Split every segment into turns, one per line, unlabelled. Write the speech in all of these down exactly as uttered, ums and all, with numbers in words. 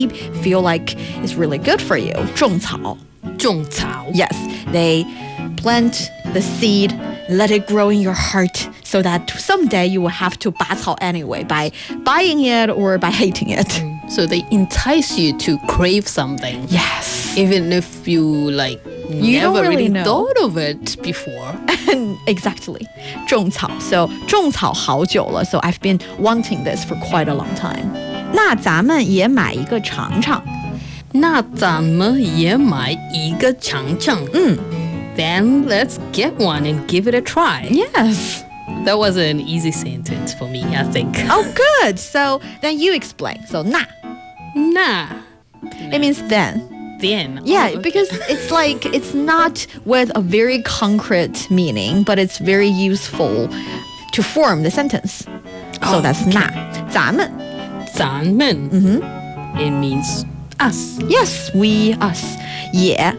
feel like it's really good for you. 种草.
种草.
Yes, they plant the seed, let it grow in your heart so that someday you will have to 拔草 anyway by buying it or by hating it.
So they entice you to crave something.
Yes.
Even if you like
You
never
don't really
really
know.
thought of it before.
Exactly. 种草. So 种草好久了, so I've been wanting this for quite a long time. 那咱们也买一个尝尝.
那咱们也买一个尝尝.
Mm.
Then let's get one and give it a try.
Yes.
That was an easy sentence for me, I think.
Oh, good. So then you explain. So 那.
那.
It means then.
Then.
Yeah,
Oh, okay.
because it's like it's not with a very concrete meaning, but it's very useful to form the sentence. So
Oh,
that's
okay.
那. 咱们.
咱们.
Mhm.
It means us.
Yes, we, us. 也.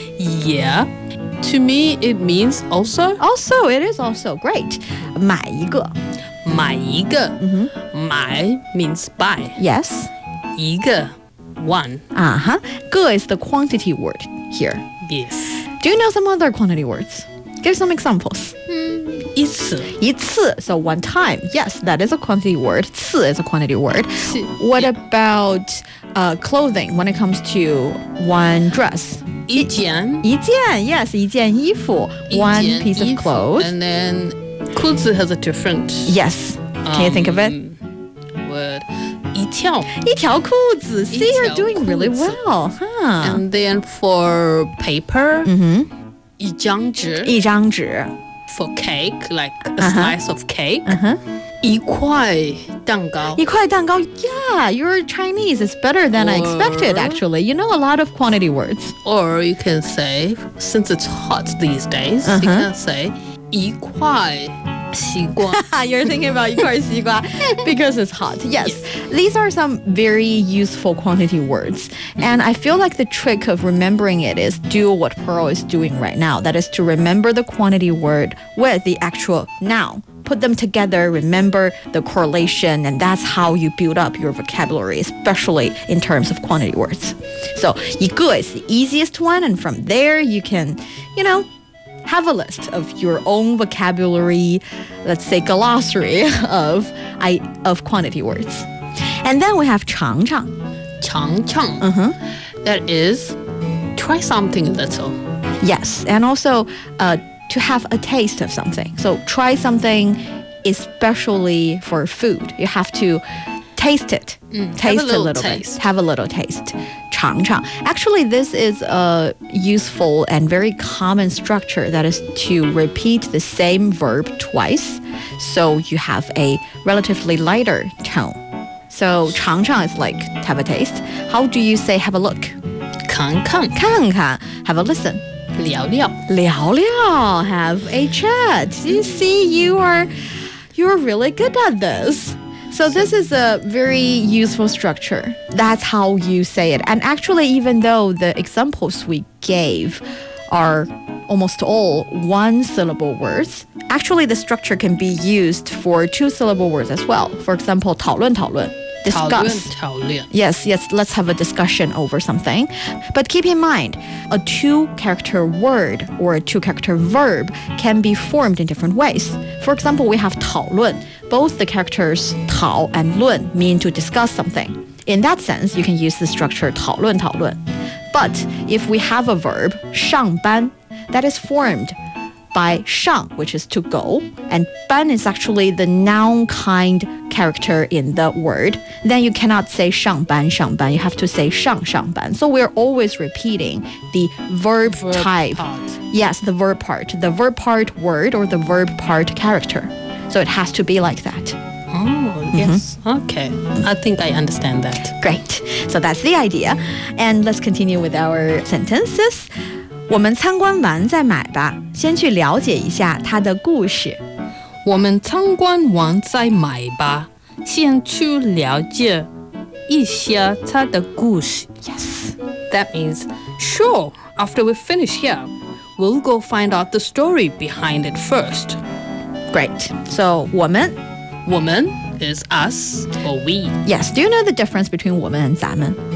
Yeah. To me, it means also.
Also, it is also great. 买一个.
买一个.
Mhm.
买 means buy.
Yes.
一个 one.
Uh-huh. 个 is the quantity word here.
Yes.
Do you know some other quantity words? Give some examples.
一次.
一次, so one time. Yes, that is a quantity word. 次 is a quantity word.
次.
What about uh, clothing when it comes to one dress?
一件.
一件, yes, 一件衣服. One
一件
piece of
衣服.
clothes.
And then 裤子 has a different
Yes. Can you think of it?
um, word. 一条.
一条裤子. See, you're
一条
doing really
裤子.
well. Huh.
And then for paper,
Mhm.
一张纸.
一张纸.
For cake, like a
Uh-huh.
slice of cake.
Uh-huh.
一块蛋糕.
一块蛋糕. Yeah, your Chinese is better than I expected,
Or-
actually. You know a lot of quantity words.
Or you can say, since it's hot these days, you
Uh-huh.
can say 一块西瓜.
You're thinking about 一块西瓜 because it's hot. Yes, these are some very useful quantity words. And I feel like the trick of remembering it is do what Pearl is doing right now. That is to remember the quantity word with the actual noun. Put them together, remember the correlation, and that's how you build up your vocabulary, especially in terms of quantity words. So 一个 is the easiest one, and from there you can, you know, have a list of your own vocabulary, let's say glossary of I of quantity words. And then we have 尝尝.
尝尝.
Uh-huh.
That is, try something a little.
Yes, and also uh, to have a taste of something. So try something especially for food. You have to taste it.
Mm,
taste
have a little
bit.
taste.
Have a little taste. 尝尝. Actually, this is a useful and very common structure, that is to repeat the same verb twice, so you have a relatively lighter tone. So 尝尝 is like have a taste. How do you say have a look?
看看.
看看, have a listen.
聊聊.
聊聊, have a chat. You see, you are you are really good at this. So this is a very useful structure. That's how you say it. And actually, even though the examples we gave are almost all one-syllable words, actually the structure can be used for two-syllable words as well. For example, 讨论讨论,
讨论
discuss.
讨论.
Yes, yes, let's have a discussion over something. But keep in mind, a two-character word or a two-character verb can be formed in different ways. For example, we have 讨论. Both the characters 讨 and 论 mean to discuss something. In that sense, you can use the structure 讨论讨论. But if we have a verb 上班, that is formed by 上, which is to go, and 班 is actually the noun kind character in the word, then you cannot say 上班上班. You have to say 上上班. So we're always repeating the verb,
Verb
type.
part.
Yes, the verb part. The verb part word or the verb part character. So it has to be like that.
Oh, yes. Okay. I think I understand that.
Great. So that's the idea. And let's continue with our sentences. 我们参观完再买吧，先去了解一下它的故事。
我们参观完再买吧，先去了解一下它的故事。
Yes.
That means, sure, after we finish here, we'll go find out the story behind it first.
Great. So 我们
Woman is us or we.
Yes. Do you know the difference between 我们 and 咱们?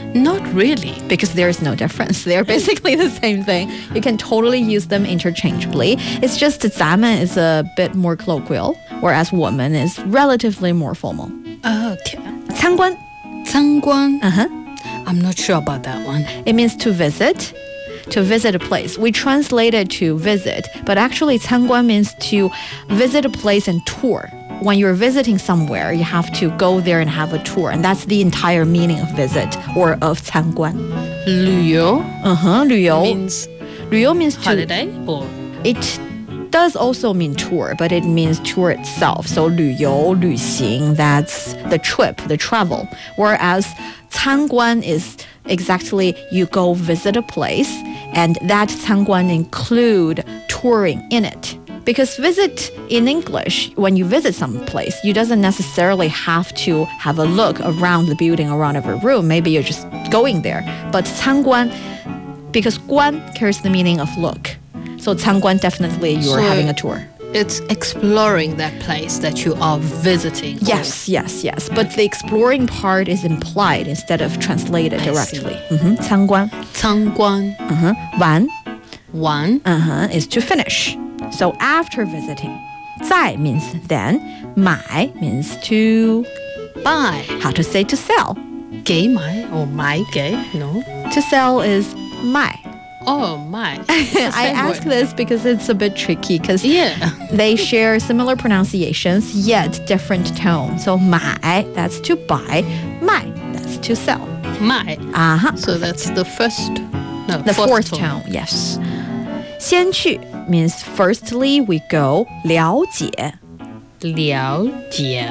Not really.
Because there is no difference. They're basically the same thing. You can totally use them interchangeably. It's just that 咱们 is a bit more colloquial, whereas 我们 is relatively more formal.
Okay.
参观
参观
Uh-huh.
I'm not sure about that one.
It means to visit. To visit a place. We translate it to visit, but actually 参观 means to visit a place and tour. When you're visiting somewhere, you have to go there and have a tour, and that's the entire meaning of visit or of 参观.
旅游
Uh-huh, 旅游
means
旅游 means to
holiday or
It does also mean tour, but it means tour itself. So 旅游旅行 that's the trip, the travel. Whereas 参观 is exactly you go visit a place, and that 参观 include touring in it. Because visit in English, when you visit some place, you doesn't necessarily have to have a look around the building, around every room. Maybe you're just going there. But 参观, because 观 carries the meaning of look. So 参观 definitely you're
So-
having a tour.
it's exploring that place that you are visiting.
Yes, yes, yes. But the exploring part is implied instead of translated
I
directly. Mm-hmm. 参观.
参观
Uh-huh. 玩
玩
uh-huh, is to finish. So after visiting. 在 means then. 买 means to,
buy
how to say to sell.
给买 or 买给 no
To sell is 卖.
oh 买
I ask this because it's a bit tricky because
yeah
they share similar pronunciations yet different tone. So 买 that's to buy. 卖 that's to sell.
买
Uh-huh.
so that's the first no
The fourth tone, yes. 先去 means firstly we go 了解.
了解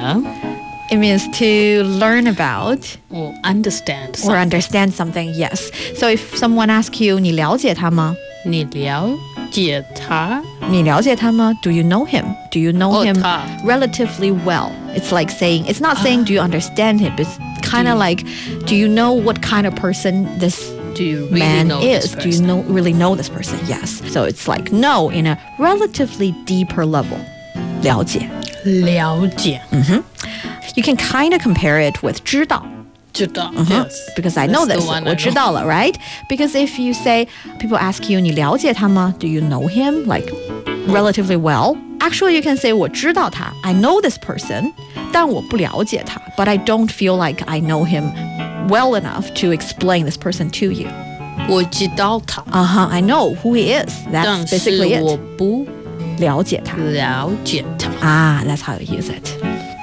It means to learn about
or understand
or understand something, yes. So if someone asks you 你了解他吗?
你了解他
你了解他吗? Do you know him? Do you know
哦
him
他
relatively well? It's like saying, it's not saying do you understand him, it's kind
Do
of
you-
like do you know what kind of person this
do you really
man
know
is?
this
Do you
person?
know really know this person? Yes. So it's like know in a relatively deeper level. 了解.
了解
You can kind of compare it with 知道.
知道
Uh-huh.
yes
Because I know
That's
this.
the one I
我知道了, right? Because if you say, people ask you, 你了解他吗? Do you know him? Like, relatively well? Actually, you can say, 我知道他. I know this person, 但我不了解他. But I don't feel like I know him well enough to explain this person to you.
我知道他
Uh-huh, I know who he is.
但
That's
是
basically
我
it.
不
了解他.
了解他
Ah, that's how you use it.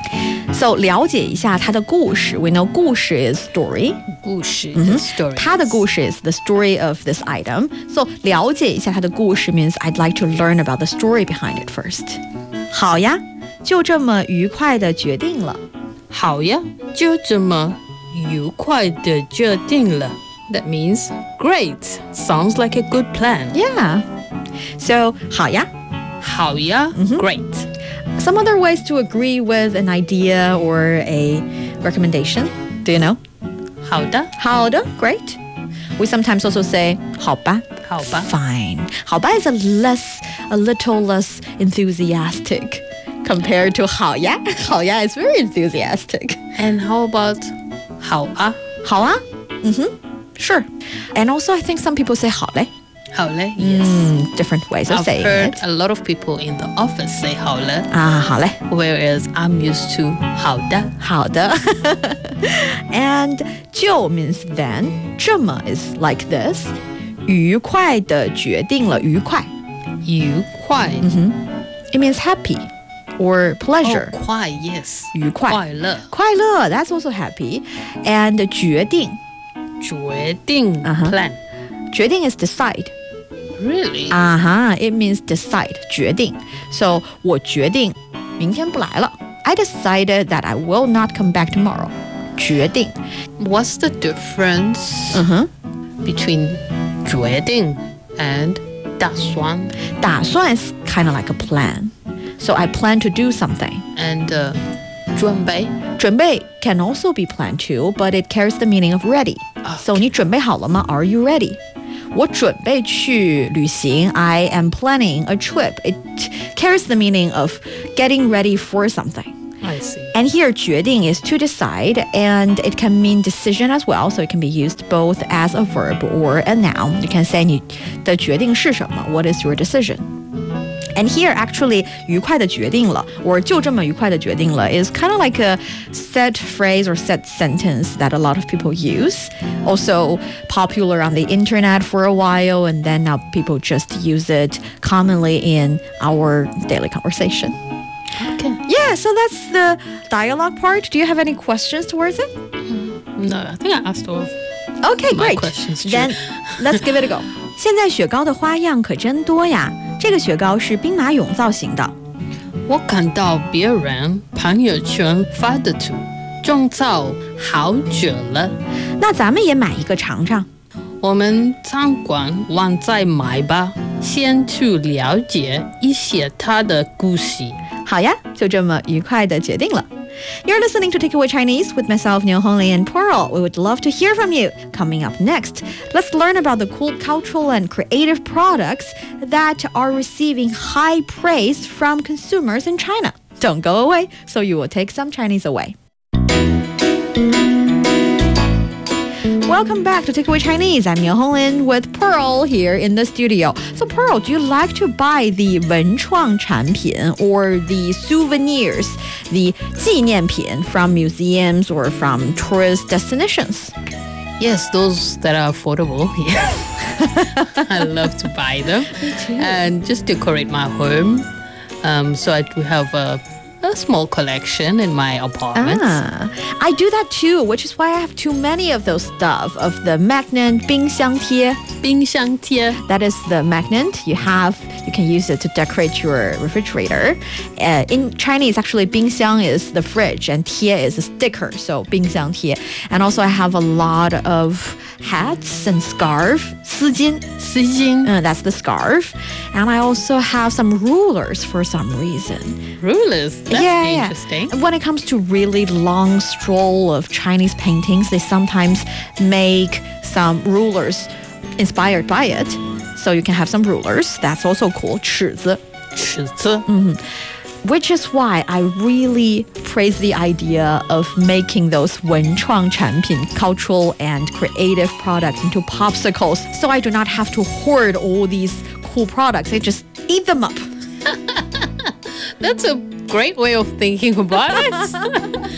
So, 了解一下他的故事. We know 故事 is story.
故事 the story
他的故事 is the story of this item. So, 了解一下他的故事 means I'd like to learn about the story behind it first. 好呀，就这么愉快的决定了。
好呀就这么愉快的决定了 That means great sounds like a good plan
Yeah. So, 好呀。
好呀 great
Some other ways to agree with an idea or a recommendation. Do you know?
好的
好的, great. We sometimes also say 好吧.
好吧
Fine. 好吧 is a less, a little less enthusiastic compared to 好呀. 好呀 is very enthusiastic.
And how about 好啊
好啊? Mm-hmm. Sure. And also I think some people say 好嘞.
好嘞 yes
Mm, different ways of
I've
saying
heard
it.
a lot of people in the office say 好了
Ah, 好嘞.
whereas I'm used to 好的
好的. And 就 means then. 这么 is like this. 愉快的决定了愉快.
愉快
It means happy or pleasure.
哦快 yes
愉快.
快乐
快乐, that's also happy. And 决定.
决定
Uh-huh.
plan
决定 is decide.
really
Uh-huh, it means decide. 决定. So 我决定明天不来了. I decided that I will not come back tomorrow. 决定.
What's the difference
Uh-huh.
between 决定 and 打算
打算 is kind of like a plan. So I plan to do something.
and uh, 准备
准备 can also be planned too, but it carries the meaning of ready. So 你准备好了吗? Are you ready? 我准备去旅行. I am planning a trip. It carries the meaning of getting ready for something.
I see.
And here 决定 is to decide, and it can mean decision as well, so it can be used both as a verb or a noun. You can say 你的决定是什么? What is your decision? And here, actually, 愉快的决定了, or 就这么愉快的决定了 is kind of like a set phrase or set sentence that a lot of people use. Also popular on the internet for a while, and then now people just use it commonly in our daily conversation.
Okay.
Yeah, so that's the dialogue part. Do you have any questions towards it?
No, I think I asked all of
Okay,
my
great.
questions.
Then let's give it a go. 现在雪糕的花样可真多呀。这个雪糕是兵马俑造型的。
我看到别人朋友圈发的图，种草好久了。
那咱们也买一个尝尝。
我们参观完再买吧，先去了解一些它的故事。
好呀，就这么愉快的决定了。You're listening to Takeaway Chinese with myself, Niu Honglin, and Pearl. We would love to hear from you. Coming up next, let's learn about the cool cultural and creative products that are receiving high praise from consumers in China. Don't go away, so you will take some Chinese away. Welcome back to Takeaway Chinese. I'm Niu Honglin with Pearl here in the studio. So Pearl, do you like to buy the 文创产品 or the souvenirs, the 纪念品 from museums or from tourist destinations?
Yes, those that are affordable. Yeah. I love to buy them and just decorate my home. Um, so I do have a a small collection in my apartment.
Ah, I do that too, which is why I have too many of those stuff, of the magnet 冰箱贴.
冰箱贴.
That is the magnet you have. You can use it to decorate your refrigerator. Uh, in Chinese, actually, 冰箱 is the fridge and 贴 is a sticker, so 冰箱贴. And also I have a lot of hats and scarf, 丝巾.
丝巾.
Uh, that's the scarf. And I also have some rulers for some reason.
Rulers? That's
yeah,
interesting.
Yeah. When it comes to really long stroll of Chinese paintings, they sometimes make some rulers inspired by it. So you can have some rulers. That's also cool. 尺子.
尺子.
Mm-hmm. Which is why I really praise the idea of making those 文创产品, cultural and creative products into popsicles, so I do not have to hoard all these cool products. I just eat them up.
That's a great way of thinking about it.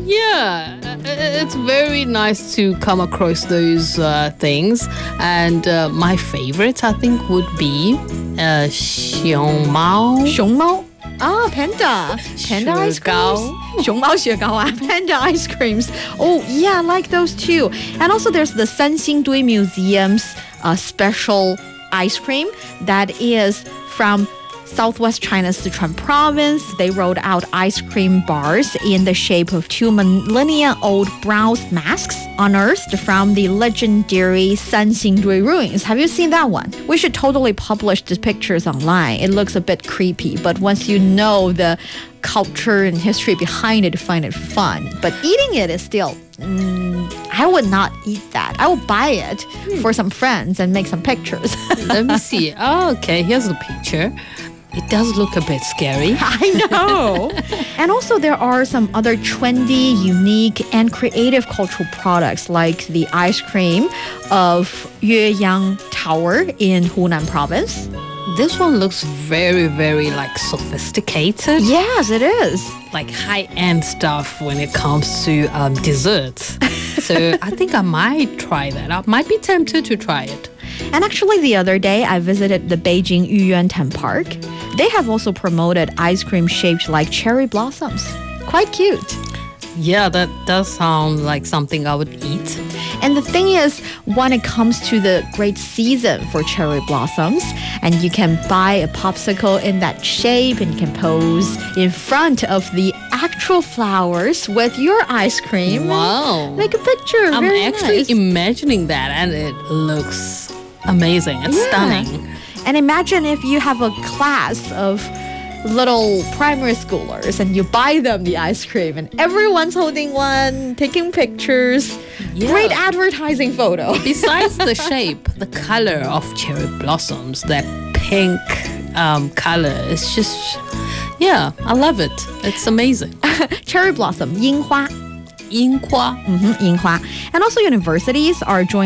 Yeah, it's very nice to come across those uh, things. And uh, my favorites, I think, would be uh, 熊猫.
熊猫. Ah, panda. Panda ice creams. 熊猫雪糕啊, panda ice creams. Oh, yeah, I like those too. And also there's the Sanxingdui Museum's uh, special ice cream that is from Southwest China's Sichuan province. They rolled out ice cream bars in the shape of two millennia-old bronze masks unearthed from the legendary Sanxingdui ruins. Have you seen that one? We should totally publish the pictures online. It looks a bit creepy, but once you know the culture and history behind it, you find it fun. But eating it is still... Mm, I would not eat that. I will buy it hmm. for some friends and make some pictures.
Let me see. Oh, okay, here's the picture. It does look a bit scary.
I know. And also there are some other trendy, unique, and creative cultural products like the ice cream of Yueyang Tower in Hunan province.
This one looks very, very like sophisticated.
Yes, it is.
Like high-end stuff when it comes to um, desserts. So I think I might try that. I might be tempted to try it.
And actually the other day I visited the Beijing Yuyuantan Park. They have also promoted ice cream shaped like cherry blossoms. Quite cute.
Yeah, that does sound like something I would eat.
And the thing is, when it comes to the great season for cherry blossoms, and you can buy a popsicle in that shape and you can pose in front of the actual flowers with your ice cream.
Wow.
Make a picture.
I'm
Very
actually
nice.
imagining that and it looks amazing. It's
Yeah.
stunning.
And imagine if you have a class of little primary schoolers and you buy them the ice cream and everyone's holding one, taking pictures.
Yeah.
Great advertising photo.
Besides the shape, the color of cherry blossoms, that pink um, color, it's just, yeah, I love it. It's amazing.
Cherry blossom, 樱花.
樱花.
Mm-hmm, 樱花. And also universities are joining